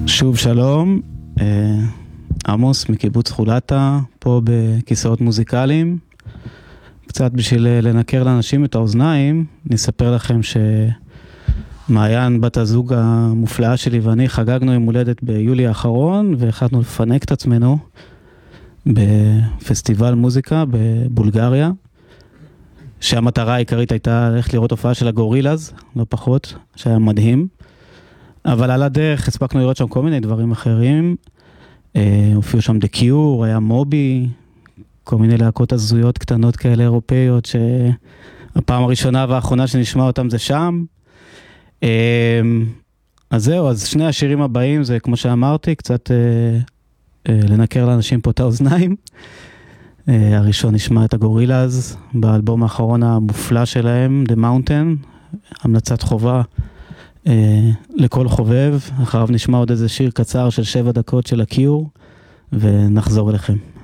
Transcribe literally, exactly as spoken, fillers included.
שוב שלום, עמוס מקיבוץ חולתה, פה בכיסאות מוזיקליים. קצת בשביל לנקר לאנשים את האוזניים, נספר לכם שמעיין בת הזוג המופלאה שלי ואני חגגנו יום הולדת ביולי האחרון, והחלטנו לפנק את עצמנו בפסטיבל מוזיקה בבולגריה, שהמטרה העיקרית הייתה ללכת לראות הופעה של הגורילאז, לא פחות, שהיה מדהים. אבל על הדרך הספקנו לראות שם כל מיני דברים אחרים, הופיעו שם The Cure, היה מובי, כל מיני להקות הזויות קטנות כאלה אירופאיות, שהפעם הראשונה והאחרונה שנשמע אותם זה שם. אז זהו, אז שני השירים הבאים זה כמו שאמרתי, קצת לנקר לאנשים פה את האוזניים. הראשון נשמע את הגורילאז, באלבום האחרון המופלא שלהם, The Mountain, המלצת חובה, לכל חובב. אחריו נשמע עוד איזה שיר קצר של שבע דקות של הקיור, ונחזור אליכם.